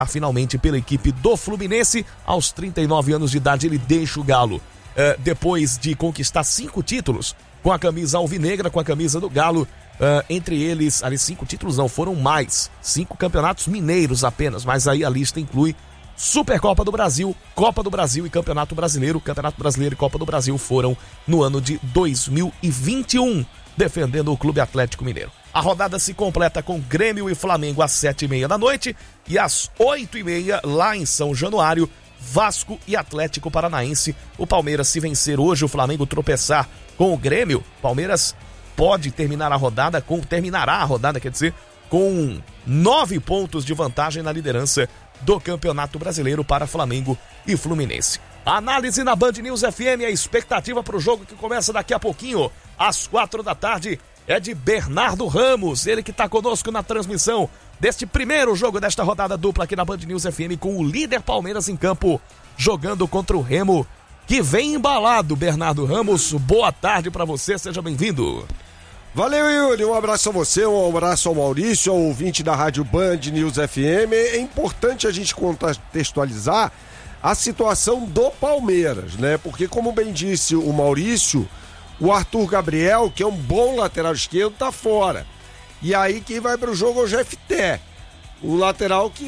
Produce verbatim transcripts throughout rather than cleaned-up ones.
finalmente pela equipe do Fluminense. Aos trinta e nove anos de idade ele deixa o Galo, uh, depois de conquistar cinco títulos com a camisa alvinegra, com a camisa do Galo, uh, entre eles, ali cinco títulos não, foram mais, cinco campeonatos mineiros apenas, mas aí a lista inclui Supercopa do Brasil, Copa do Brasil e Campeonato Brasileiro. Campeonato Brasileiro e Copa do Brasil foram no ano de dois mil e vinte e um, defendendo o Clube Atlético Mineiro. A rodada se completa com Grêmio e Flamengo às sete e meia da noite e às oito e meia lá em São Januário, Vasco e Atlético Paranaense. O Palmeiras, se vencer hoje, o Flamengo tropeçar com o Grêmio, Palmeiras pode terminar a rodada com, terminará a rodada, quer dizer, com nove pontos de vantagem na liderança do Campeonato Brasileiro para Flamengo e Fluminense. Análise na Band News F M, a expectativa para o jogo que começa daqui a pouquinho, às quatro da tarde, é de Bernardo Ramos, ele que está conosco na transmissão deste primeiro jogo desta rodada dupla aqui na Band News F M, com o líder Palmeiras em campo, jogando contra o Remo, que vem embalado. Bernardo Ramos, boa tarde para você, seja bem-vindo. Valeu, Yuri, um abraço a você, um abraço ao Maurício, ao ouvinte da Rádio Band News F M. É importante a gente contextualizar a situação do Palmeiras, né? Porque, como bem disse o Maurício, o Arthur Gabriel, que é um bom lateral esquerdo, tá fora. E aí quem vai para o jogo é o Jefté, um lateral que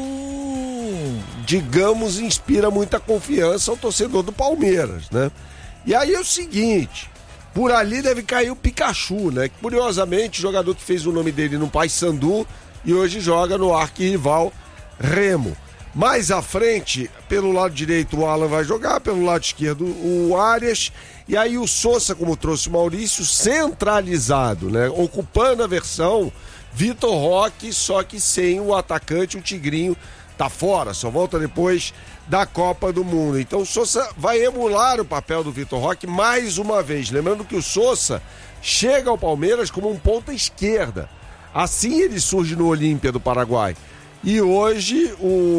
não, digamos, inspira muita confiança ao torcedor do Palmeiras, né? E aí é o seguinte, por ali deve cair o Pikachu, né? Que, curiosamente, jogador que fez o nome dele no Paysandu e hoje joga no arquirrival Remo. Mais à frente, pelo lado direito, o Alan vai jogar, pelo lado esquerdo, o Arias. E aí o Sousa, como trouxe o Maurício, centralizado, né? Ocupando a versão Vitor Roque, só que sem o atacante, o Tigrinho tá fora, só volta depois da Copa do Mundo. Então o Sousa vai emular o papel do Vitor Roque mais uma vez. Lembrando que o Sousa chega ao Palmeiras como um ponta esquerda. Assim ele surge no Olímpia do Paraguai. E hoje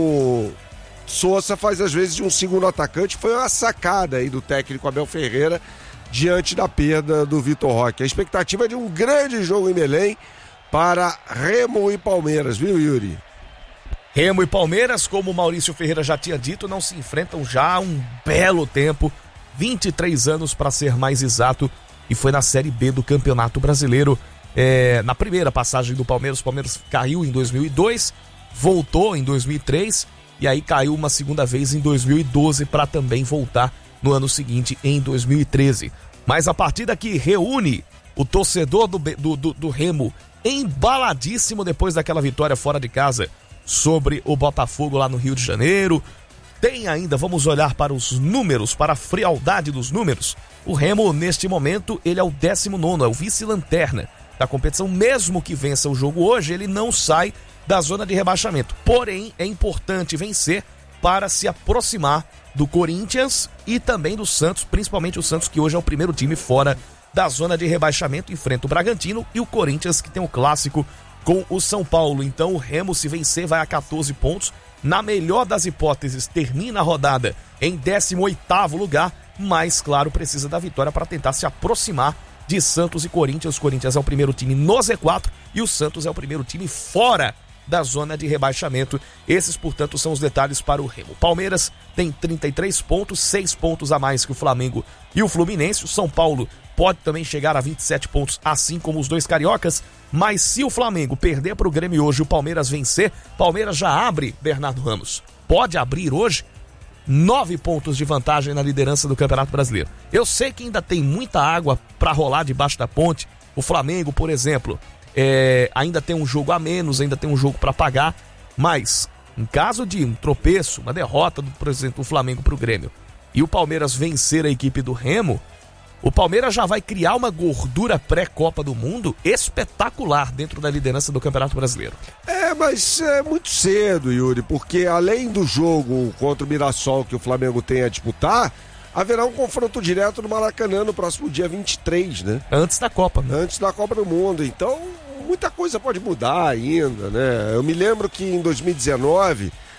o Sousa faz às vezes de um segundo atacante. Foi uma sacada aí do técnico Abel Ferreira diante da perda do Vitor Roque. A expectativa é de um grande jogo em Belém para Remo e Palmeiras, viu, Yuri? Remo e Palmeiras, como o Maurício Ferreira já tinha dito, não se enfrentam já há um belo tempo, vinte e três anos para ser mais exato, e foi na Série B do Campeonato Brasileiro. É, na primeira passagem do Palmeiras, o Palmeiras caiu em dois mil e dois, voltou em dois mil e três e aí caiu uma segunda vez em dois mil e doze para também voltar no ano seguinte, em dois mil e treze. Mas a partida que reúne o torcedor do, do, do, do Remo embaladíssimo depois daquela vitória fora de casa sobre o Botafogo lá no Rio de Janeiro. Tem ainda, vamos olhar para os números, para a frialdade dos números. O Remo, neste momento, ele é o décimo nono, é o vice-lanterna da competição. Mesmo que vença o jogo hoje, ele não sai da zona de rebaixamento. Porém, é importante vencer para se aproximar do Corinthians e também do Santos, principalmente o Santos, que hoje é o primeiro time fora da zona de rebaixamento, enfrenta o Bragantino, e o Corinthians, que tem um clássico com o São Paulo. Então o Remo, se vencer, vai a catorze pontos. Na melhor das hipóteses, termina a rodada em décimo oitavo lugar, mas, claro, precisa da vitória para tentar se aproximar de Santos e Corinthians. O Corinthians é o primeiro time no Z quatro e o Santos é o primeiro time fora da zona de rebaixamento. Esses, portanto, são os detalhes para o Remo. Palmeiras tem trinta e três pontos, seis pontos a mais que o Flamengo e o Fluminense. O São Paulo pode também chegar a vinte e sete pontos, assim como os dois cariocas, mas se o Flamengo perder para o Grêmio hoje e o Palmeiras vencer, Palmeiras já abre, Bernardo Ramos, pode abrir hoje nove pontos de vantagem na liderança do Campeonato Brasileiro. Eu sei que ainda tem muita água para rolar debaixo da ponte. O Flamengo, por exemplo, é, ainda tem um jogo a menos, ainda tem um jogo para pagar, mas em caso de um tropeço, uma derrota, do, por exemplo, do Flamengo para o Grêmio, e o Palmeiras vencer a equipe do Remo, o Palmeiras já vai criar uma gordura pré-Copa do Mundo espetacular dentro da liderança do Campeonato Brasileiro. É, mas é muito cedo, Yuri, porque além do jogo contra o Mirassol que o Flamengo tem a disputar, haverá um confronto direto no Maracanã no próximo dia vinte e três, né? Antes da Copa. Né? Antes da Copa do Mundo. Então, muita coisa pode mudar ainda, né? Eu me lembro que em dois mil e dezenove,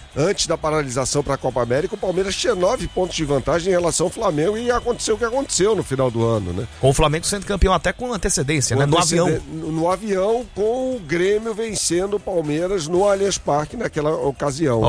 antes da paralisação para a Copa América, o Palmeiras tinha nove pontos de vantagem em relação ao Flamengo e aconteceu o que aconteceu no final do ano, né? Com o Flamengo sendo campeão até com antecedência, com né? No antecedência, avião. No avião, com o Grêmio vencendo o Palmeiras no Allianz Parque naquela ocasião.